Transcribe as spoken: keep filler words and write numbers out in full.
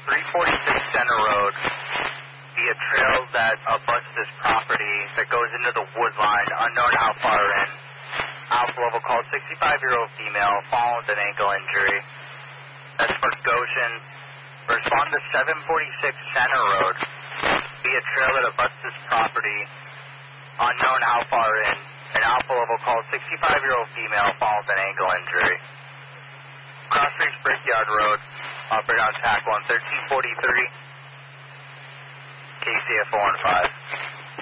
three forty-six Center Road via trail that abuts this property that goes into the wood line, unknown how far in. Alpha level call sixty-five-year-old female, fallen with an ankle injury. That's for Goshen. Respond to seven forty-six Center Road via trail that abuts this property, unknown how far in. An Alpha level call sixty-five-year-old female, fallen with an ankle injury. Cross Streets Brickyard Road, operator on T A C one thirteen forty-three, K C F four one five.